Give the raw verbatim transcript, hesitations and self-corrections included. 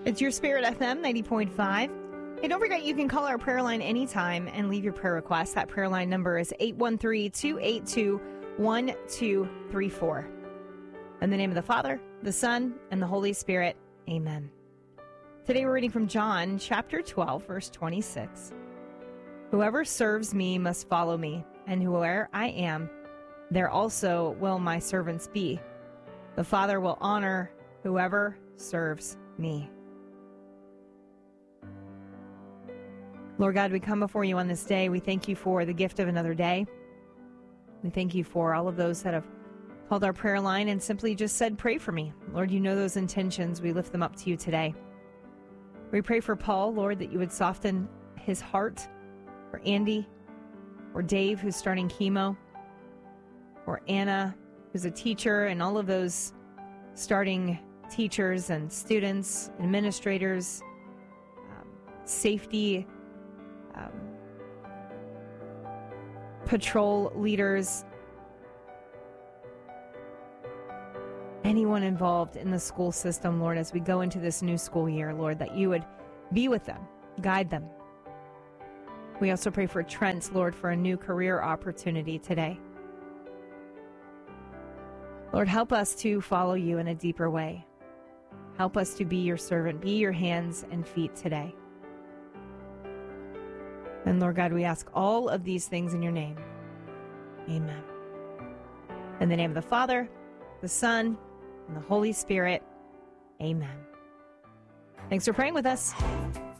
It's your Spirit F M ninety point five. Hey, don't forget you can call our prayer line anytime and leave your prayer request. That prayer line number is eight one three, two eight two, one two three four. In the name of the Father, the Son, and the Holy Spirit, amen. Today we're reading from John chapter twelve, verse twenty-six. Whoever serves me must follow me, and where I am, there also will my servants be. The Father will honor whoever serves me. Lord God, we come before you on this day. We thank you for the gift of another day. We thank you for all of those that have called our prayer line and simply just said, pray for me. Lord, you know those intentions. We lift them up to you today. We pray for Paul, Lord, that you would soften his heart, for Andy, or Dave, who's starting chemo, or Anna, who's a teacher, and all of those starting teachers and students, administrators, um, safety, um, patrol leaders, anyone involved in the school system, Lord, as we go into this new school year, Lord, that you would be with them, guide them. We also pray for Trent, Lord, for a new career opportunity today. Lord, help us to follow you in a deeper way. Help us to be your servant, be your hands and feet today. And Lord God, we ask all of these things in your name. Amen. In the name of the Father, the Son, and the Holy Spirit, amen. Thanks for praying with us.